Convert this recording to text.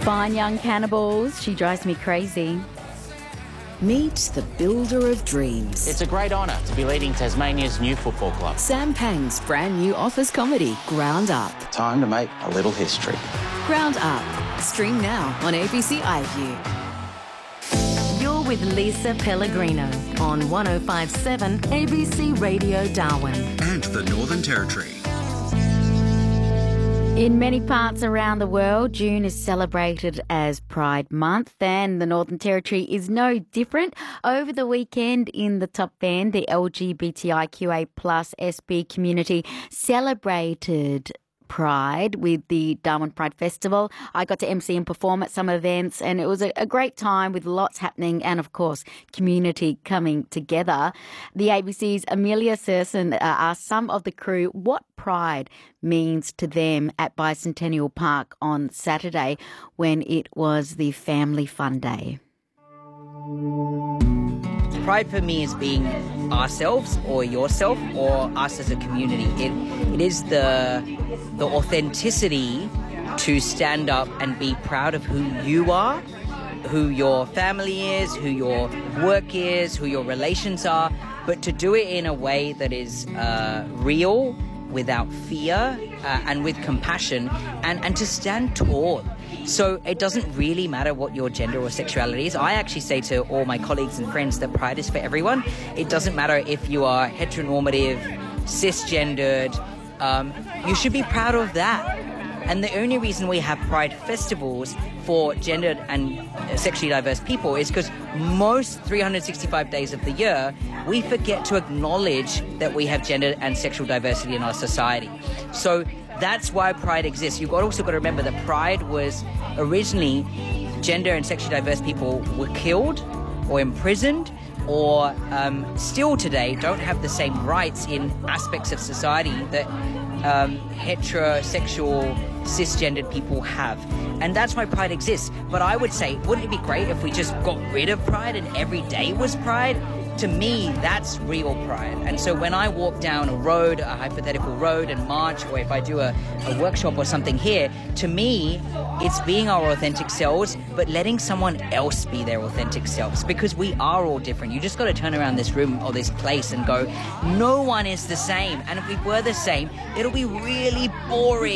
Fine young cannibals, she drives me crazy. Meet the builder of dreams. It's a great honour to be leading Tasmania's new football club. Sam Pang's brand new office comedy, Ground Up. Time to make a little history. Ground Up. Stream now on ABC iView. You're with Lisa Pellegrino on 105.7 ABC Radio Darwin. And the Northern Territory. In many parts around the world, June is celebrated as Pride Month, and the Northern Territory is no different. Over the weekend in the Top Bend, the LGBTIQA+ SB community celebrated Pride with the Darwin Pride Festival. I got to MC and perform at some events, and it was a great time with lots happening and, of course, community coming together. The ABC's Amelia Serson asked some of the crew what Pride means to them at Bicentennial Park on Saturday when it was the Family Fun Day. Pride for me is being ourselves or yourself or us as a community. It is the authenticity to stand up and be proud of who you are, who your family is, who your work is, who your relations are, but to do it in a way that is real, without fear, and with compassion, and to stand tall. So it doesn't really matter what your gender or sexuality is. I actually say to all my colleagues and friends that Pride is for everyone. It doesn't matter if you are heteronormative, cisgendered, you should be proud of that. And the only reason we have Pride festivals for gendered and sexually diverse people is because most 365 days of the year, we forget to acknowledge that we have gender and sexual diversity in our society. So that's why Pride exists. You've also got to remember that Pride was originally gender and sexually diverse people were killed or imprisoned or still today don't have the same rights in aspects of society that heterosexual, cisgendered people have. And that's why Pride exists. But I would say, wouldn't it be great if we just got rid of Pride and every day was Pride? To me, that's real pride. And so when I walk down a road, a hypothetical road, and march, or if I do a workshop or something here, to me, it's being our authentic selves, but letting someone else be their authentic selves, because we are all different. You just got to turn around this room or this place and go, no one is the same. And if we were the same, it'll be really boring.